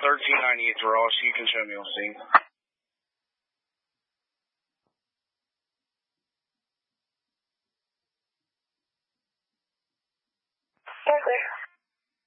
1398 to Ross. You can show me on scene. Clear.